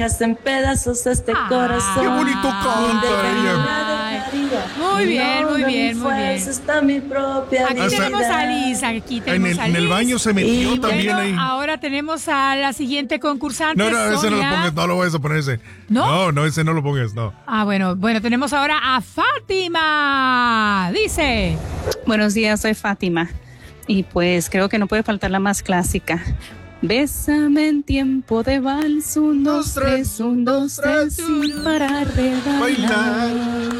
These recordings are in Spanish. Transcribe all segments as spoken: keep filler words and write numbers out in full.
dejas en pedazos este Ah, corazón. ¡Qué bonito canta ella! Muy bien, muy bien, muy bien. Está mi propia Aquí vida. tenemos a Liz, aquí En tenemos el, a en el Liz. baño se metió Y también bueno, ahí. ahora tenemos a la siguiente concursante, No, no, ese no lo Sonia. pongas, no lo vayas a poner ese. ¿No? No, no, ese no lo pongas, no. Ah, bueno, bueno, tenemos ahora a Fátima. Dice. Buenos días, soy Fátima. Y pues creo que no puede faltar la más clásica. Bésame en tiempo de vals, un, dos, tres, un, dos, tres, sin parar de bailar.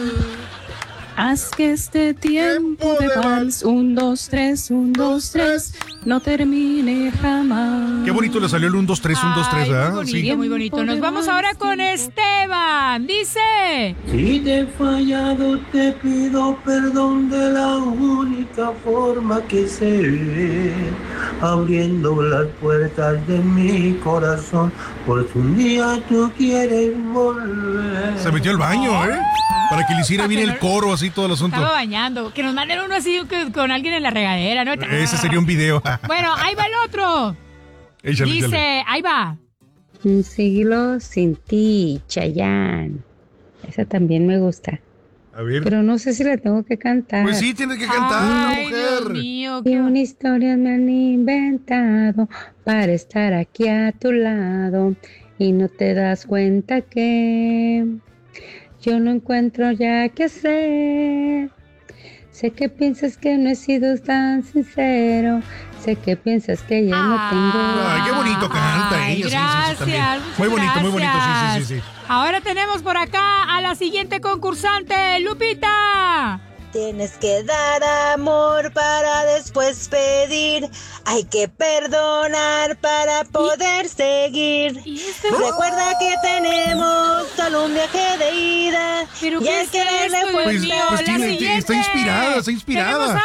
Haz que este tiempo de vals, un, dos, tres, un, dos, tres, no termine jamás. Qué bonito le salió el uno, dos, tres, uno, dos, tres, Ay, ¿verdad? muy bonito, Sí. muy bonito. Nos vamos ahora con Esteban. Dice. Si te he fallado, te pido perdón de la única forma que sé, abriendo las puertas de mi corazón, porque un día tú quieres volver. Se metió al baño, ¿eh? Para que le hiciera Para bien que el no- coro, así todo el asunto. Estaba bañando. Que nos manden uno así que- con alguien en la regadera, ¿no? Ese sería un video. Bueno, ahí va el otro. Échale, Dice, échale. ahí va. Un siglo sin ti, Chayanne. Esa también me gusta. A ver. Pero no sé si la tengo que cantar. Pues sí, tienes que cantar, Ay, Dios mujer. mío. Y qué- una historia me han inventado para estar aquí a tu lado y no te das cuenta que yo no encuentro ya qué hacer. Sé que piensas que no he sido tan sincero. Sé que piensas que ya no tengo. Ay, qué bonito canta Ay, ella. Sí, sí, sí, gracias, también. muchas Muy bonito, muy bonito. Sí, gracias. sí, sí, sí. Ahora tenemos por acá a la siguiente concursante, Lupita. Tienes que dar amor para después pedir. Hay que perdonar para poder seguir. ¿Y este? Recuerda que tenemos solo un viaje de ida. ¿Pero y qué hay es que darle esto, Dios vuelta. Pues- mío? pues La tiene- siguiente. está inspirada, está inspirada. Tenemos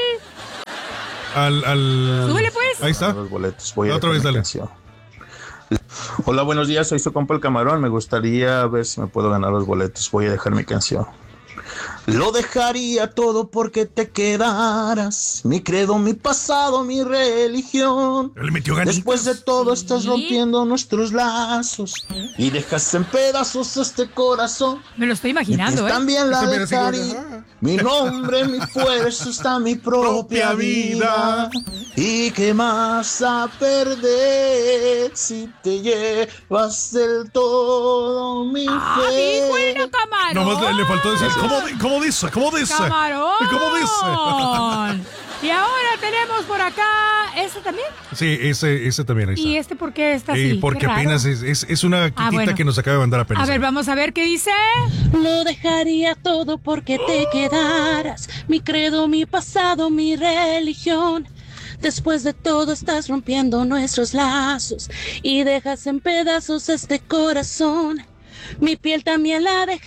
al... Al, al... Súbele, pues. Ahí está. Los boletos. Voy a Otra dejar vez, mi dale. canción. Hola, buenos días. Soy su compa el Camarón. Me gustaría ver si me puedo ganar los boletos. Voy a dejar mi canción. Lo dejaría todo porque te quedaras. Mi credo, mi pasado, mi religión. Le metió ganitas. Después de todo estás Sí. rompiendo nuestros lazos y dejas en pedazos este corazón. Me lo estoy imaginando, ¿eh? También la También así como que, dejaría. ah. Mi nombre, mi fuerza está mi propia Propia vida. vida. ¿Y qué más a perder si te llevas del todo mi ¡Ah, sí, fe? bueno, camarón! Nomás le, le faltó decir, ¿cómo, di- cómo dice? ¿Cómo dice? ¡Camarón! ¿Cómo dice? Y ahora tenemos por acá, ¿este también? Sí, ese, ese también ahí está. ¿Y este por qué está Eh, así? porque Qué raro. apenas es, es, es una quitita bueno. que nos acaba de mandar apenas. A ver, vamos a ver qué dice. Lo dejaría todo porque te quedaras. Mi credo, mi pasado, mi religión. Después de todo estás rompiendo nuestros lazos y dejas en pedazos este corazón. Mi piel también la deja.